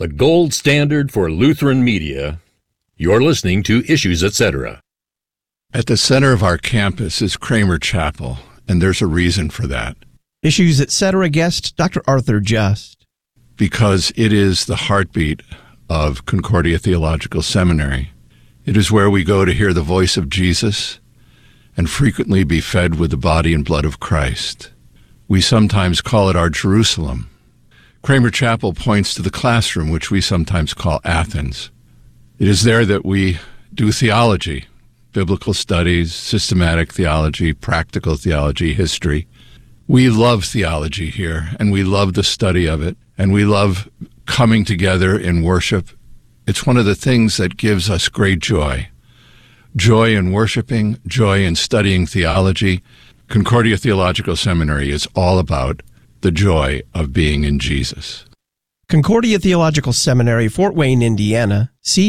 the gold standard for Lutheran media. You're listening to Issues Etc. At the center of our campus is Kramer Chapel, and there's a reason for that. Issues Etc. guest Dr. Arthur Just. Because it is the heartbeat of Concordia Theological Seminary. It is where we go to hear the voice of Jesus and frequently be fed with the body and blood of Christ. We sometimes call it our Jerusalem. Kramer Chapel points to the classroom, which we sometimes call Athens. It is there that we do theology, biblical studies, systematic theology, practical theology, history. We love theology here, and we love the study of it, and we love coming together in worship. It's one of the things that gives us great joy. Joy in worshiping, joy in studying theology. Concordia Theological Seminary is all about the joy of being in Jesus. Concordia Theological Seminary, Fort Wayne, Indiana,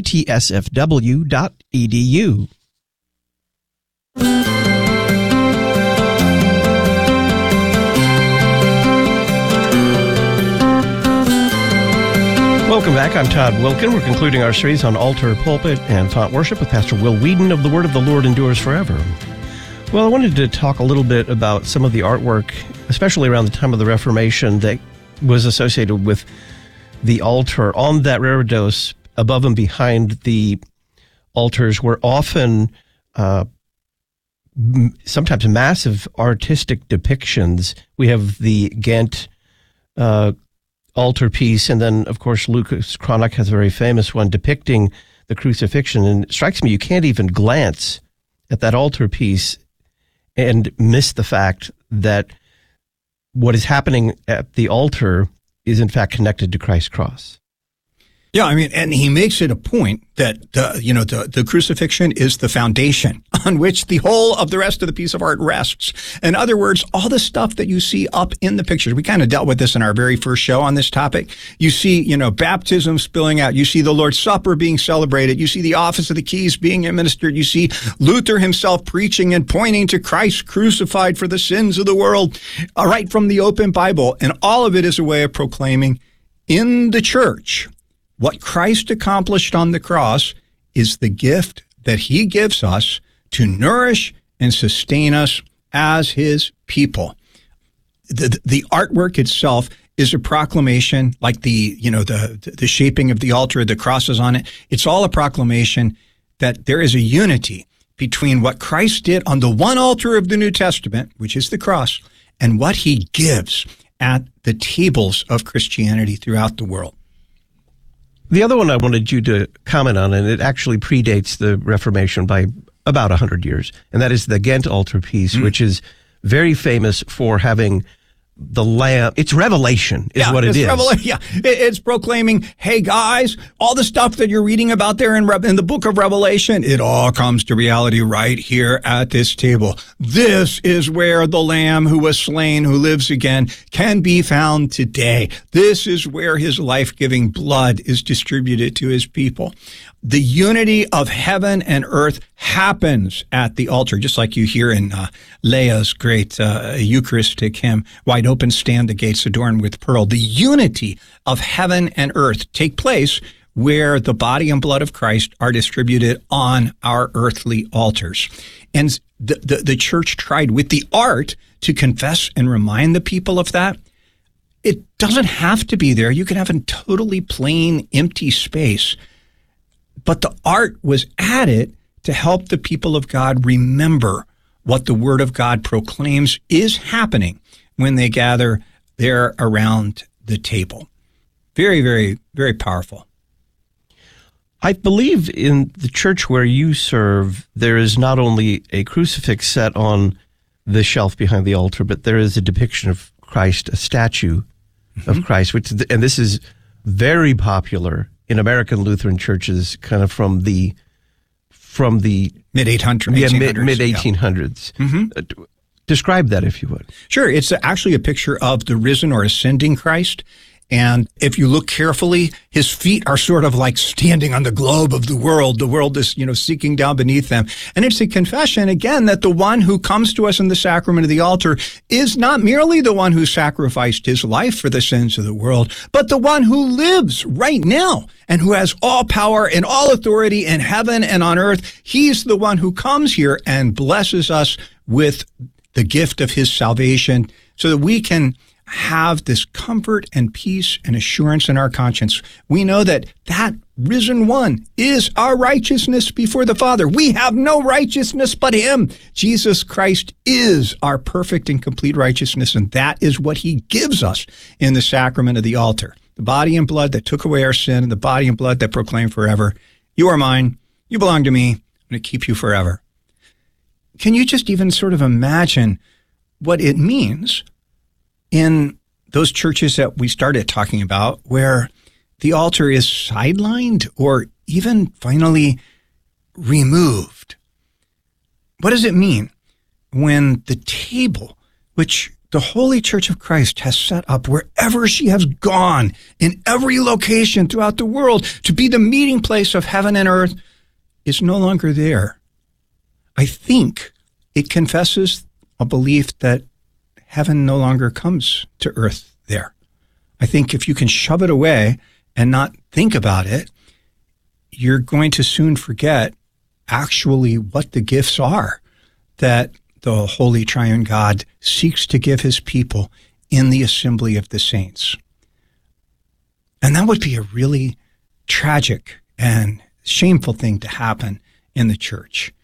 ctsfw.edu. Welcome back. I'm Todd Wilkin. We're concluding our series on altar, pulpit, and font worship with Pastor Will Whedon of The Word of the Lord Endures Forever. Well, I wanted to talk a little bit about some of the artwork, especially around the time of the Reformation, that was associated with the altar. On that reredos, above and behind the altars, were often sometimes massive artistic depictions. We have the Ghent altarpiece, and then, of course, Lucas Cranach has a very famous one depicting the crucifixion. And it strikes me you can't even glance at that altarpiece and miss the fact that what is happening at the altar is, in fact, connected to Christ's cross. Yeah, I mean, and he makes it a point that the crucifixion is the foundation on which the whole of the rest of the piece of art rests. In other words, all the stuff that you see up in the pictures, we kind of dealt with this in our very first show on this topic. You see, baptism spilling out. You see the Lord's Supper being celebrated. You see the office of the keys being administered. You see Luther himself preaching and pointing to Christ crucified for the sins of the world, right from the open Bible. And all of it is a way of proclaiming in the church what Christ accomplished on the cross is the gift that he gives us to nourish and sustain us as his people. The artwork itself is a proclamation, like the shaping of the altar, the crosses on it. It's all a proclamation that there is a unity between what Christ did on the one altar of the New Testament, which is the cross, and what he gives at the tables of Christianity throughout the world. The other one I wanted you to comment on, and it actually predates the Reformation by about 100 years, and that is the Ghent altarpiece, which is very famous for having the Lamb. It's Revelation is what it is. It's proclaiming, hey guys, all the stuff that you're reading about there in the book of Revelation, it all comes to reality right here at this table. This is where the Lamb who was slain, who lives again, can be found today. This is where his life-giving blood is distributed to his people. The unity of heaven and earth happens at the altar, just like you hear in Leah's great Eucharistic hymn, "Wide open stand the gates adorned with pearl." The unity of heaven and earth take place where the body and blood of Christ are distributed on our earthly altars. And the church tried with the art to confess and remind the people of that. It doesn't have to be there. You can have a totally plain, empty space. But the art was added to help the people of God remember what the Word of God proclaims is happening when they gather there around the table. Very, very, very powerful. I believe in the church where you serve, there is not only a crucifix set on the shelf behind the altar, but there is a depiction of Christ, a statue of Christ, and this is very popular in American Lutheran churches, kind of from the mid-1800s. Yeah, mid-1800s. Describe that, if you would. Sure. It's actually a picture of the risen or ascending Christ. And if you look carefully, his feet are sort of like standing on the globe of the world. The world is, sinking down beneath them. And it's a confession, again, that the one who comes to us in the sacrament of the altar is not merely the one who sacrificed his life for the sins of the world, but the one who lives right now and who has all power and all authority in heaven and on earth. He's the one who comes here and blesses us with the gift of his salvation so that we can have this comfort and peace and assurance in our conscience. We know that risen one is our righteousness before the Father. We have no righteousness but him. Jesus Christ is our perfect and complete righteousness, and that is what he gives us in the sacrament of the altar. The body and blood that took away our sin, and the body and blood that proclaim forever, you are mine, you belong to me, I'm going to keep you forever. Can you just even sort of imagine what it means in those churches that we started talking about, where the altar is sidelined or even finally removed? What does it mean when the table, which the Holy Church of Christ has set up wherever she has gone, in every location throughout the world, to be the meeting place of heaven and earth, is no longer there? I think it confesses a belief that heaven no longer comes to earth there. I think if you can shove it away and not think about it, you're going to soon forget actually what the gifts are that the Holy Triune God seeks to give his people in the assembly of the saints. And that would be a really tragic and shameful thing to happen in the church.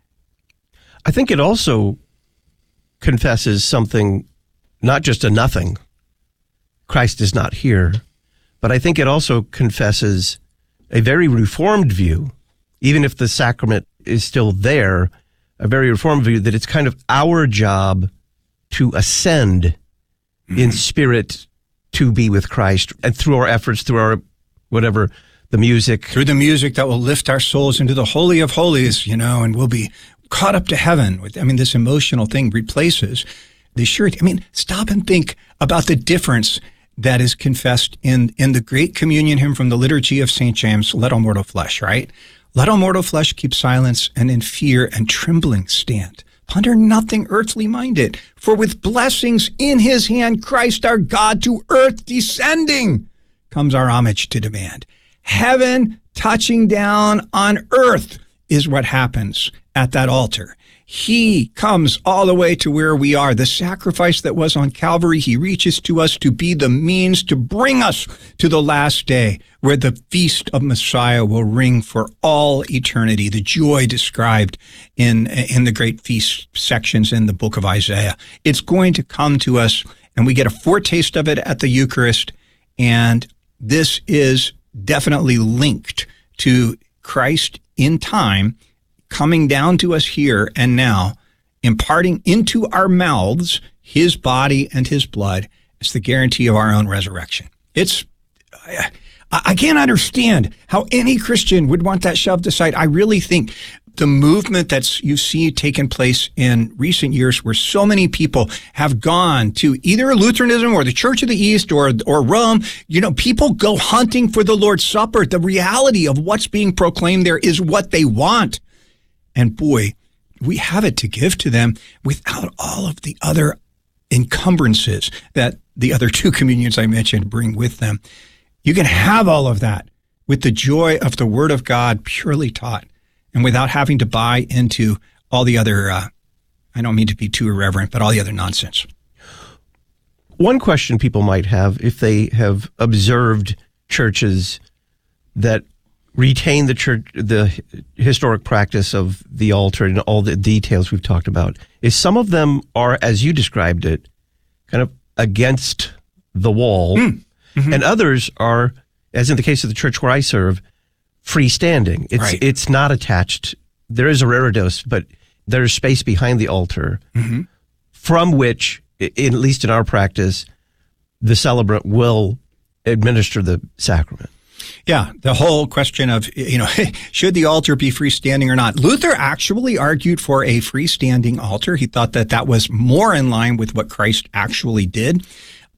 I think it also confesses something, not just a nothing. Christ is not here. But I think it also confesses a very reformed view, even if the sacrament is still there, a very reformed view that it's kind of our job to ascend in spirit to be with Christ, and through our efforts, through our whatever, the music. Through the music that will lift our souls into the Holy of Holies, and we'll be caught up to heaven. This emotional thing replaces the surety. Stop and think about the difference that is confessed in the great communion hymn from the liturgy of St. James, let all mortal flesh, right? Let all mortal flesh keep silence, and in fear and trembling stand. Ponder nothing earthly minded, for with blessings in his hand, Christ our God to earth descending, comes our homage to demand. Heaven touching down on earth is what happens at that altar. He comes all the way to where we are. The sacrifice that was on Calvary, he reaches to us to be the means to bring us to the last day, where the feast of Messiah will ring for all eternity, the joy described in the great feast sections in the book of Isaiah. It's going to come to us, and we get a foretaste of it at the Eucharist, and this is definitely linked to Christ in time, coming down to us here and now, imparting into our mouths his body and his blood as the guarantee of our own resurrection. I can't understand how any Christian would want that shoved aside. I really think the movement that you see taking place in recent years, where so many people have gone to either Lutheranism or the Church of the East or Rome, people go hunting for the Lord's Supper. The reality of what's being proclaimed there is what they want. And boy, we have it to give to them without all of the other encumbrances that the other two communions I mentioned bring with them. You can have all of that with the joy of the Word of God purely taught, and without having to buy into all the other, I don't mean to be too irreverent, but all the other nonsense. One question people might have, if they have observed churches that retain the historic practice of the altar and all the details we've talked about, is some of them are, as you described it, kind of against the wall, and others are, as in the case of the church where I serve, freestanding. It's not attached. There is a reredos, but there's space behind the altar from which, at least in our practice, the celebrant will administer the sacrament. Yeah, the whole question of, should the altar be freestanding or not? Luther actually argued for a freestanding altar. He thought that was more in line with what Christ actually did.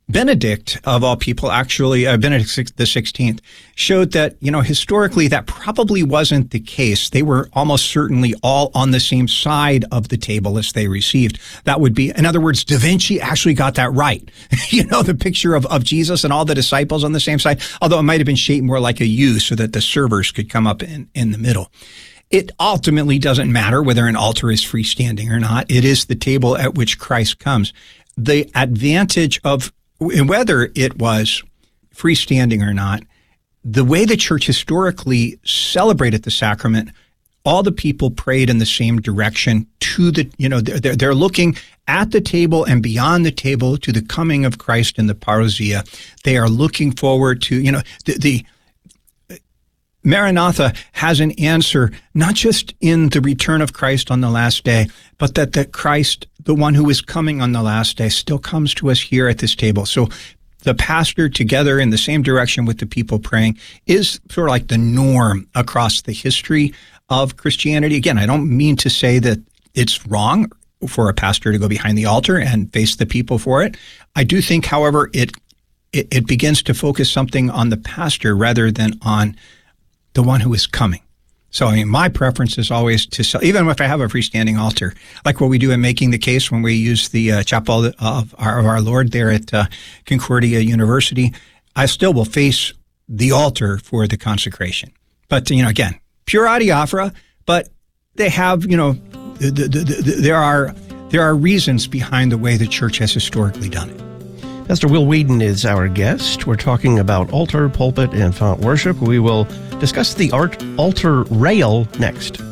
Benedict, of all people, actually, Benedict the 16th, showed that, historically that probably wasn't the case. They were almost certainly all on the same side of the table as they received. That would be, in other words, Da Vinci actually got that right. The picture of Jesus and all the disciples on the same side, although it might have been shaped more like a U so that the servers could come up in the middle. It ultimately doesn't matter whether an altar is freestanding or not. It is the table at which Christ comes. The advantage of whether it was freestanding or not, the way the church historically celebrated the sacrament, all the people prayed in the same direction to the, they're looking at the table and beyond the table to the coming of Christ in the parousia. They are looking forward to, the Maranatha has an answer, not just in the return of Christ on the last day, but that the Christ, the one who is coming on the last day, still comes to us here at this table. So the pastor, together in the same direction with the people praying, is sort of like the norm across the history of Christianity. Again, I don't mean to say that it's wrong for a pastor to go behind the altar and face the people for it. I do think, however, it begins to focus something on the pastor rather than on the one who is coming. So, my preference is always to, even if I have a freestanding altar, like what we do in Making the Case when we use the chapel of our Lord there at Concordia University, I still will face the altar for the consecration. But, again, pure adiaphora, but they have, there are reasons behind the way the church has historically done it. Pastor Will Weedon is our guest. We're talking about altar, pulpit, and font worship. We will discuss the altar rail next.